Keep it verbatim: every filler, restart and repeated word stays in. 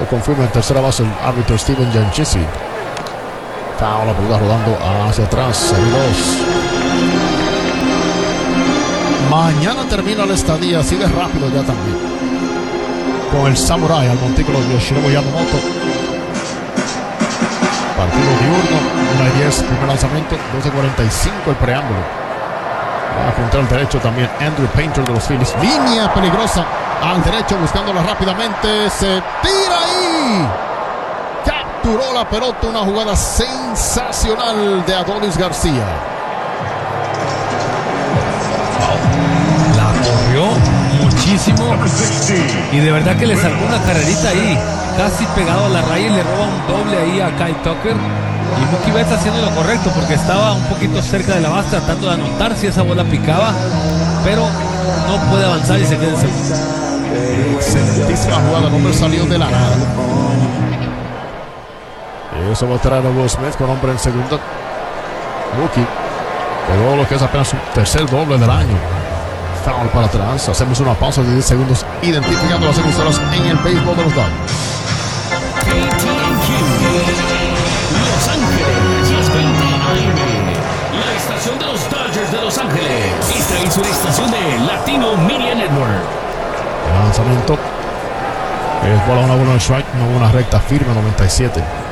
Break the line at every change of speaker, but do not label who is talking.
confirma en tercera base el árbitro Steven Gianchisi. Foul, la pelota rodando hacia atrás. dos. Mañana termina la estadía así de rápido ya también, con el Samurai al montículo de Yoshinobu Yamamoto. Partido diurno, una y diez, primer lanzamiento, doce cuarenta y cinco el preámbulo. Va a apuntar al derecho también Andrew Painter de los Phillies. Línea peligrosa al derecho, buscándola rápidamente. Se tira ahí. Capturó la pelota, una jugada sensacional de Adolis García.
La corrió muchísimo y de verdad que le sacó una carrerita ahí, casi pegado a la raya, y le roba un doble ahí a Kyle Tucker. Y Mookie Betts haciendo lo correcto porque estaba un poquito cerca de la base tratando de anotar si esa bola picaba, pero no puede avanzar y se queda en segundo.
Excelentísima jugada, el hombre salió de la nada. Eso va a traer a Will Smith con hombre en segunda. Mookie pegó lo que es apenas su tercer doble del año. Foul para atrás. Hacemos una pausa de diez segundos identificando las emisoras en el béisbol de los Dodgers.
Los Ángeles, las veinte A M. La estación de los Dodgers de Los Ángeles. Esta es una estación de Latino Media Network.
El lanzamiento es bola, una buena strike, una buena recta firme, noventa y siete.